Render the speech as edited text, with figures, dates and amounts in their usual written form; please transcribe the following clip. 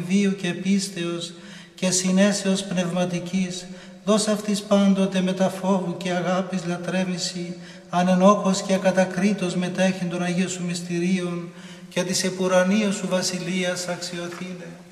βίου και πίστεως και συνέσεως πνευματικής, δώσ' αυτής πάντοτε με τα φόβου και αγάπης λατρεύηση, ανενόχως και ακατακρίτως μετέχει των Αγίων Σου μυστηρίων και της επουρανίας Σου βασιλείας αξιοθήνε.